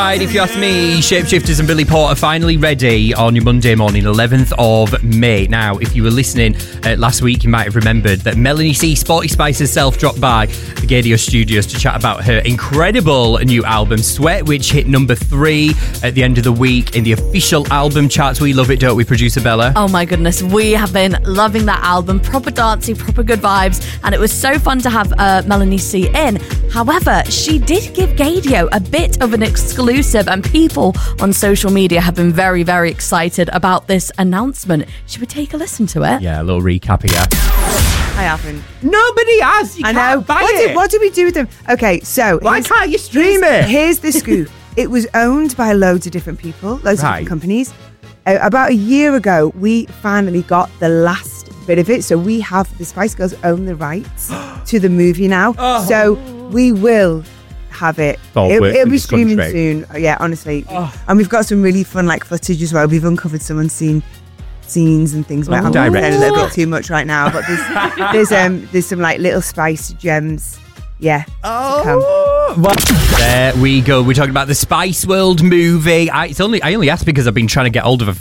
Right, if you ask me, Shapeshifters and Billy Porter finally ready on your Monday morning, 11th of May. Now, if you were listening last week, you might have remembered that Melanie C, Sporty Spice herself, dropped by the Gaydio Studios to chat about her incredible new album, Sweat, which hit number 3 at the end of the week in the official album charts. We love it, don't we, producer Bella? Oh my goodness, we have been loving that album. Proper dancey, proper good vibes, and it was so fun to have Melanie C in. However, she did give Gaydio a bit of an exclusive, and people on social media have been very, very excited about this announcement. Should we take a listen to it? Yeah, a little recap here. I haven't. Nobody has. You can't buy it. What did we do with them? Okay, so Why can't you stream it? Here's the scoop. It was owned by loads of different people, loads of different companies. About a year ago, we finally got the last bit of it. So we have the Spice Girls own the rights to the movie now. So we will have it. It'll be streaming soon. Yeah, honestly. And we've got some really fun footage as well. We've uncovered someone's scenes and things. I'm saying a little bit too much right now, but there's some little Spice gems. Yeah. There we go. We're talking about the Spice World movie. I only asked because I've been trying to get hold of a